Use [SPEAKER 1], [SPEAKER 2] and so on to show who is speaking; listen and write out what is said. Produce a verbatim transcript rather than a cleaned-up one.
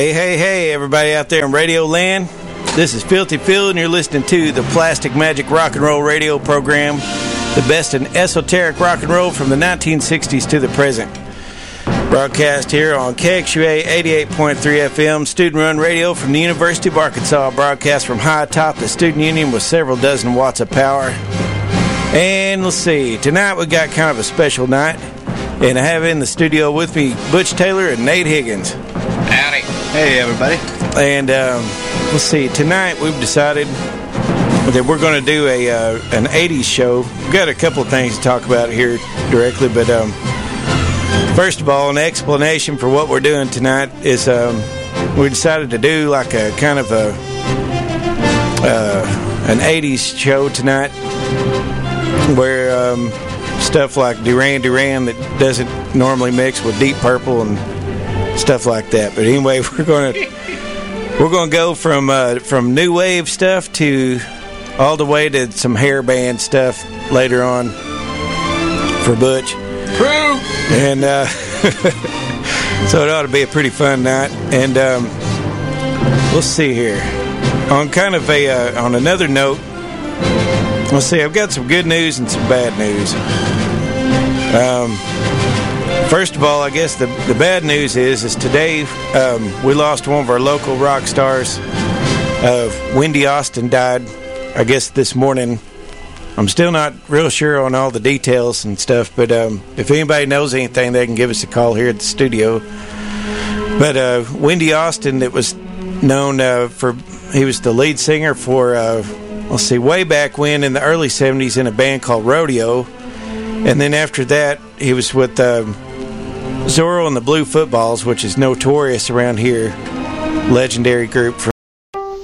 [SPEAKER 1] Hey, hey, hey, everybody out there in Radio Land. This is Filthy Phil, and you're listening to the Plastic Magic Rock and Roll radio program, the best in esoteric rock and roll from the nineteen sixties to the present. Broadcast here on K X U A eighty-eight point three F M, student-run radio from the University of Arkansas, broadcast from high atop the Student Union with several dozen watts of power. And let's see, tonight we got kind of a special night, and I have in the studio with me Butch Taylor and Nate Higgins.
[SPEAKER 2] Howdy.
[SPEAKER 3] Hey, everybody.
[SPEAKER 1] And um, let's see, tonight we've decided that we're going to do a uh, an eighties show. We've got a couple of things to talk about here directly, but um, first of all, an explanation for what we're doing tonight is um, we decided to do like a kind of a uh, an eighties show tonight where um, stuff like Duran Duran that doesn't normally mix with Deep Purple and stuff like that. But anyway, we're going to we're going to go from uh, from new wave stuff to all the way to some hair band stuff later on for Butch.
[SPEAKER 2] True.
[SPEAKER 1] And uh, so it ought to be a pretty fun night. And um, we'll see here. On kind of a uh, on another note, let's see. I've got some good news and some bad news. Um. First of all, I guess the the bad news is is today um, we lost one of our local rock stars. Uh, Wendy Austin died, I guess, this morning. I'm still not real sure on all the details and stuff, but um, if anybody knows anything, they can give us a call here at the studio. But uh, Wendy Austin, that was known uh, for, he was the lead singer for, uh, let's see, way back when in the early seventies in a band called Rodeo. And then after that, he was with uh, Zorro and the Blue Footballs, which is notorious around here. Legendary group from